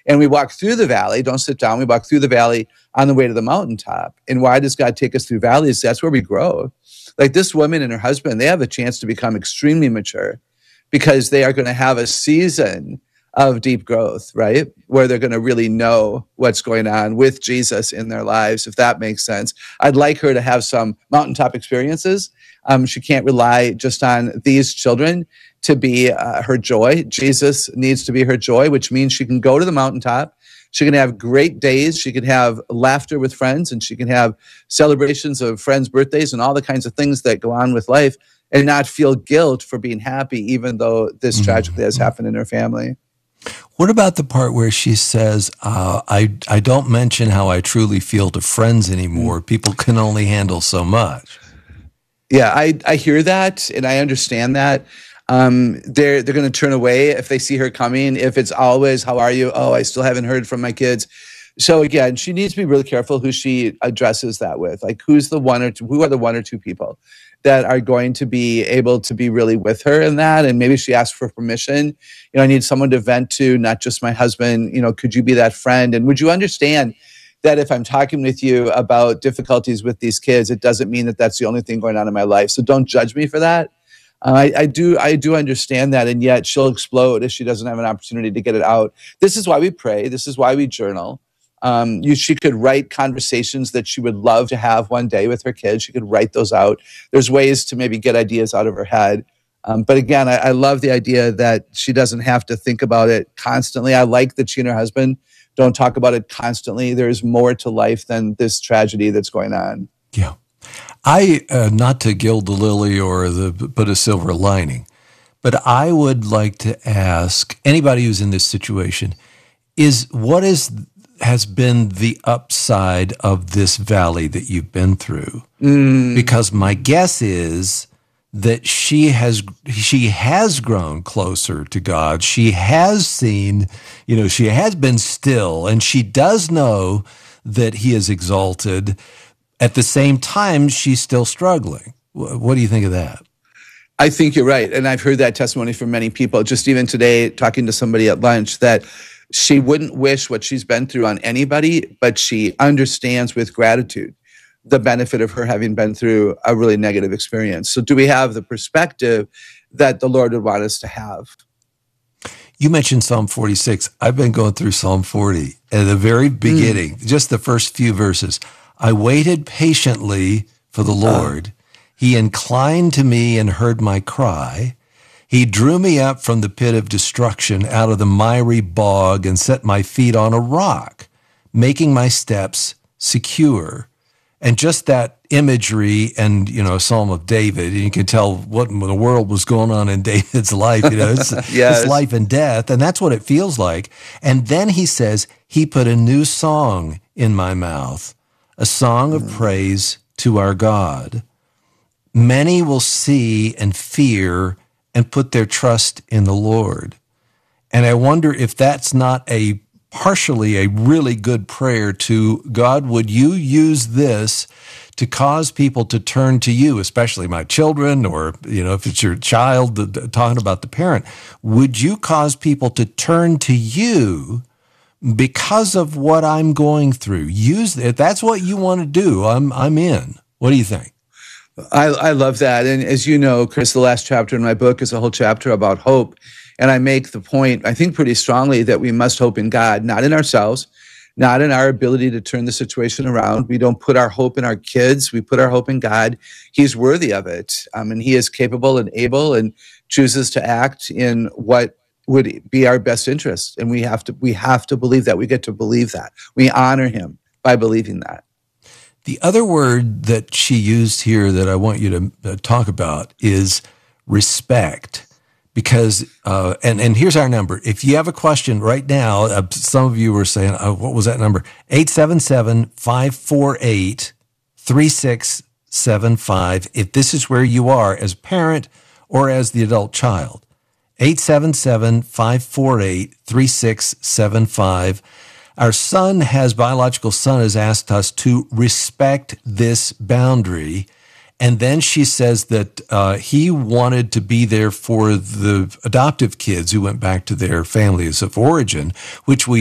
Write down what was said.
And we walk through the valley, don't sit down, we walk through the valley on the way to the mountaintop. And why does God take us through valleys? That's where we grow. Like this woman and her husband, they have a chance to become extremely mature because they are going to have a season of deep growth, right? Where they're going to really know what's going on with Jesus in their lives, if that makes sense. I'd like her to have some mountaintop experiences. She can't rely just on these children to be her joy. Jesus needs to be her joy, which means she can go to the mountaintop. She can have great days. She can have laughter with friends, and she can have celebrations of friends' birthdays and all the kinds of things that go on with life and not feel guilt for being happy, even though this tragedy has happened in her family. What about the part where she says, I don't mention how I truly feel to friends anymore. People can only handle so much. Yeah, I hear that, and I understand that. They're going to turn away if they see her coming. If it's always, how are you? Oh, I still haven't heard from my kids. So again, she needs to be really careful who she addresses that with. Like, who are the one or two people that are going to be able to be really with her in that? And maybe she asks for permission. I need someone to vent to, not just my husband. Could you be that friend? And would you understand that if I'm talking with you about difficulties with these kids, it doesn't mean that that's the only thing going on in my life. So don't judge me for that. I do understand that, and yet she'll explode if she doesn't have an opportunity to get it out. This is why we pray. This is why we journal. She could write conversations that she would love to have one day with her kids. She could write those out. There's ways to maybe get ideas out of her head. But again, I love the idea that she doesn't have to think about it constantly. I like that she and her husband don't talk about it constantly. There's more to life than this tragedy that's going on. Yeah. Not to gild the lily or put a silver lining, but I would like to ask anybody who's in this situation what has been the upside of this valley that you've been through? Because my guess is that she has grown closer to God. She has seen, she has been still, and she does know that he is exalted. At the same time, she's still struggling. What do you think of that? I think you're right. And I've heard that testimony from many people, just even today, talking to somebody at lunch, that she wouldn't wish what she's been through on anybody, but she understands with gratitude the benefit of her having been through a really negative experience. So do we have the perspective that the Lord would want us to have? You mentioned Psalm 46. I've been going through Psalm 40 at the very beginning, just the first few verses. I waited patiently for the Lord. He inclined to me and heard my cry. He drew me up from the pit of destruction, out of the miry bog, and set my feet on a rock, making my steps secure. And just that imagery and, Psalm of David, and you can tell what in the world was going on in David's life. It's, yes. It's life and death, and that's what it feels like. And then he says, he put a new song in my mouth, a song of praise to our God. Many will see and fear and put their trust in the Lord. And I wonder if that's not partially a really good prayer to God. Would you use this to cause people to turn to you, especially my children, or, if it's your child, talking about the parent? Would you cause people to turn to you because of what I'm going through? If that's what you want to do, I'm in. What do you think? I love that. And as you know, Chris, the last chapter in my book is a whole chapter about hope. And I make the point, I think pretty strongly, that we must hope in God, not in ourselves, not in our ability to turn the situation around. We don't put our hope in our kids. We put our hope in God. He's worthy of it. And he is capable and able and chooses to act in what would be our best interest. And we have to believe that. We get to believe that. We honor him by believing that. The other word that she used here that I want you to talk about is respect. Because, and here's our number. If you have a question right now, some of you were saying, what was that number? 877-548-3675. If this is where you are as a parent or as the adult child. 877-548-3675. Our biological son has asked us to respect this boundary. And then she says that he wanted to be there for the adoptive kids who went back to their families of origin, which we